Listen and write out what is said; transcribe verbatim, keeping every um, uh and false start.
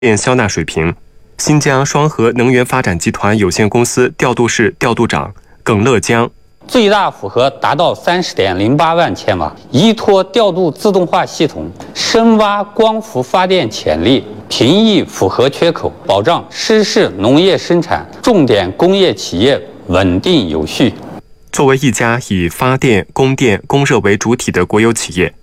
电销纳水平。新疆双核能源发展集团有限公司调度室调度长耿乐江。 最大负荷达到三十点零八万千瓦，依托调度自动化系统，深挖光伏发电潜力，平抑负荷缺口，保障湿式农业生产重点工业企业稳定有序。 作为一家以发电、供电、供热为主体的国有企业，